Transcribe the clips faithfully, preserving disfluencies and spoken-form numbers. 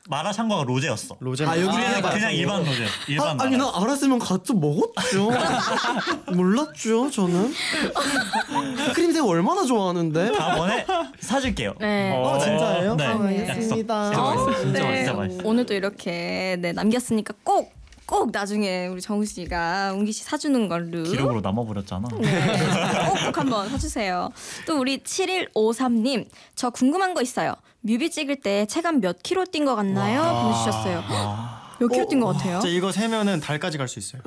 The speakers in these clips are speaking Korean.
마라샹궈가 로제였어. 로제. 아 여기 그냥, 그냥 일반 로제. 일반 아, 아니 마라. 나 알았으면 같이 먹었죠. 몰랐죠 저는. 크림새우 얼마나 좋아하는데. 다음번에 사줄게요. 네. 어, 진짜예요? 네. 아, 알겠습니다. 진짜 맛있어. 진짜 네. 맛있어. 맛있어. 오늘도 이렇게 네, 남겼으니까 꼭 꼭 나중에 우리 정우 씨가 웅기 씨 사주는 걸로 기록으로 남아버렸잖아. 네, 꼭꼭 한번 사주세요. 또 우리 칠일오삼 님, 저 궁금한 거 있어요. 뮤비 찍을 때 체감 몇 킬로 뛴 것 같나요? 보내주셨어요. 몇 킬로 뛴 것 같아요? 진짜 이거 세면은 달까지 갈 수 있어요.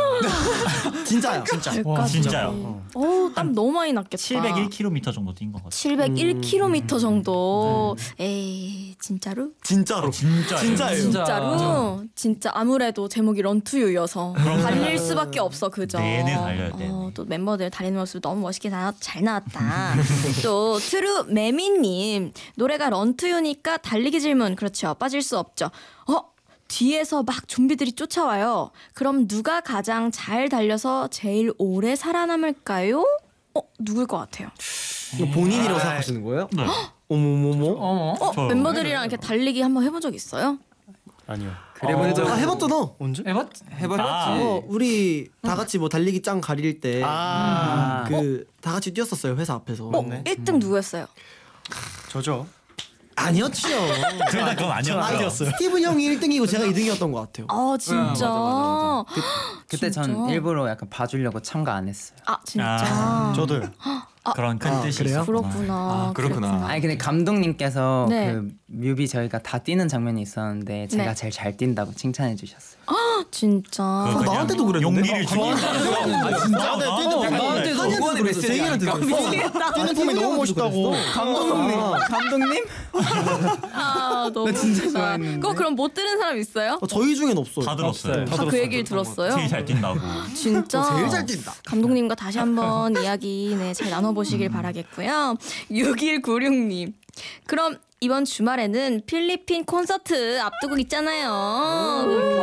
진짜요. 진짜. 달까지. 진짜요? 어, 땀 너무 많이 났겠다. 칠백일 킬로미터 정도 뛴 것 같아. 칠백일 킬로미터 정도. 에이, 진짜로? 진짜로. 진짜. 진짜예요. 진짜로? 진짜 아무래도 제목이 런투유여서 달릴 수밖에 없어, 그죠? 내내 달려야 돼. 어, 또 멤버들 달리는 모습 너무 멋있게 다, 잘 나왔다. 또 트루 매미님, 노래가 런투유니까 달리기 질문, 그렇죠. 빠질 수 없죠. 어? 뒤에서 막 좀비들이 쫓아와요. 그럼 누가 가장 잘 달려서 제일 오래 살아남을까요? 어? 누굴 것 같아요? 이거 본인이라고 생각하시는 거예요? 네. 어머머머. 어머. 어? 저요. 멤버들이랑 이렇게 달리기 한번 해본 적 있어요? 아니요. 그래본 적 아 해봤잖아. 언제? 해봤 해봤지. 아. 어 우리 다 같이 뭐 달리기 짱 가릴 때 아, 그 다 같이 뛰었었어요 회사 앞에서. 어? 맞네. 일 등 누구였어요? 저죠. 아니었죠. 둘 다 그건 아니었어요. 스티븐 형이 일 등이고 제가 이 등이었던 것 같아요. 아 진짜? 맞아, 맞아, 그때 진짜? 전 일부러 약간 봐주려고 참가 안 했어요. 아 진짜? 아, 저도요. 그런 큰 아, 뜻이 그래요? 있었구나. 그렇구나. 아, 그렇구나. 아니 근데 감독님께서 네. 그 뮤비 저희가 다 뛰는 장면이 있었는데 제가 네. 제일 잘 뛴다고 칭찬해 주셨어요. 진짜. 그거 그냥 나한테도 그랬는데? 용기를 주기. 아, 진짜? 나한테도 한이한테도 그랬어. 세이한테도 그랬어. 뛰는 폼이 너무 멋있다고. 감독님, 감독님? 아 너무 진짜 좋다. 좋아했는데. 그거 그럼 못 들은 사람 있어요? 어, 저희 중엔 없어요. 다 들었어요. 다 그 얘기를 들었어요? 제일 잘 뛴다고. 진짜. 제일 잘 뛴다. 감독님과 다시 한번 이야기 네, 잘 나눠보시길 바라겠고요. 육일구육 님. 그럼 이번 주말에는 필리핀 콘서트 앞두고 있잖아요.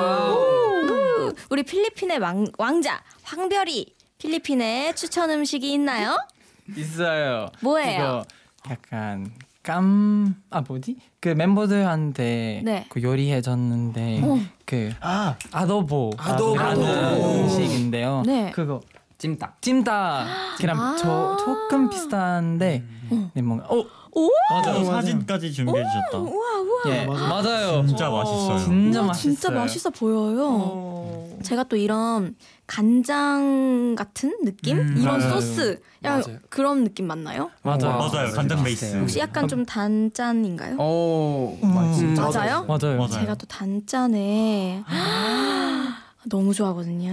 우. 우리 필리핀의 왕, 왕자 황별이 필리핀에 추천 음식이 있나요? 있어요. 뭐예요? 그거 약간 깜 아 뭐지? 그 멤버들한테 네. 그 요리해줬는데 어. 그 아, 아도보 아도보. 라는 음식인데요. 네. 그거 찜닭. 찜닭이랑 아. 저 조금 비슷한데 네 뭔가 어 오! 맞아. 사진까지 준비해 주셨다. 우와 우와. 예, 맞아요. 진짜 맛있어요. 진짜 우와, 맛있어요. 진짜 맛있어 보여요. 제가 또 이런 간장 같은 느낌? 음, 이런 맞아요. 소스 약간 맞아요. 그런 느낌 맞나요? 맞아요. 맞아요. 간장 베이스. 혹시 약간 좀 단짠인가요? 오, 음, 맞지. 맞아요? 맞아요. 맞아요. 제가 또 단짠에 너무 좋아하거든요.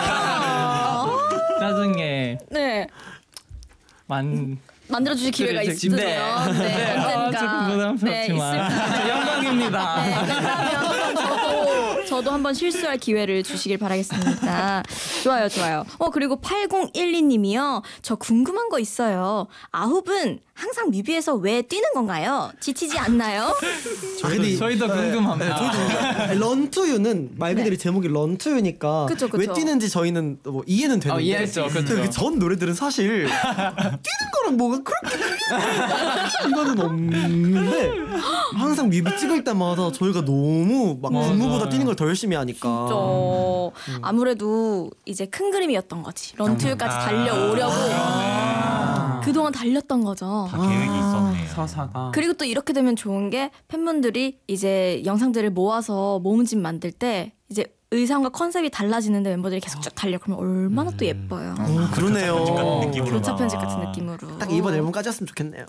나중에 네. 만 만들어 주실 기회가 그래, 있으면 네. 네, 아, 언젠가 조금 부담스럽지만 있을 영광입니다. 네, 그렇다면 저도 저도 한번 실수할 기회를 주시길 바라겠습니다. 좋아요, 좋아요. 어 그리고 팔공일이 님이요. 저 궁금한 거 있어요. 아홉은 항상 뮤비에서 왜 뛰는 건가요? 지치지 않나요? 아, 근데 저희도 궁금합니다. 런투유는 말 그대로 제목이 런투유니까 그쵸, 그쵸. 왜 뛰는지 저희는 뭐 이해는 되는데 어, 이해했죠, 그쵸. 근데 그전 노래들은 사실 뛰는 거랑 뭐가 그렇게 이거는 없는데 항상 뮤비 찍을 때마다 저희가 너무 막 군무보다 뛰는 걸 더 열심히 하니까 저 아무래도 이제 큰 그림이었던 거지. 런투유까지 달려오려고 그동안 달렸던 거죠. 다 계획이 있었네요. 서사가. 그리고 또 이렇게 되면 좋은 게 팬분들이 이제 영상들을 모아서 모음집 만들 때 이제 의상과 컨셉이 달라지는데 멤버들이 계속 쭉 달려. 그러면 얼마나 또 예뻐요. 어, 그러네요. 느낌으로 교차 편집 막. 같은 느낌으로. 딱 이번 앨범까지였으면 좋겠네요.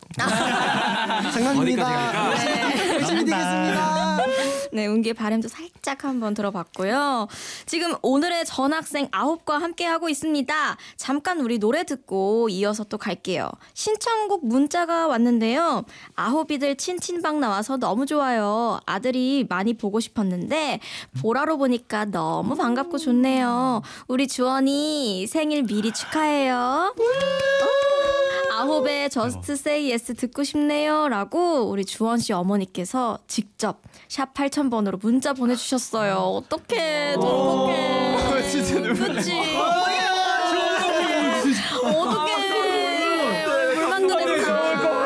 장난입니다. 네, 열심히 뛰겠습니다. 네, 운기의 바램도 살짝 한번 들어봤고요. 지금 오늘의 전학생 아홉과 함께하고 있습니다. 잠깐 우리 노래 듣고 이어서 또 갈게요. 신청곡 문자가 왔는데요. 아홉이들 친친방 나와서 너무 좋아요. 아들이 많이 보고 싶었는데 보라로 보니까 너무 반갑고 좋네요. 우리 주원이 생일 미리 축하해요. 아홉의 저스트 세이 예스 듣고 싶네요 라고 우리 주원씨 어머니께서 직접 샵 팔천 번으로 문자 보내주셨어요. 어떡해, 어떡해. 그치?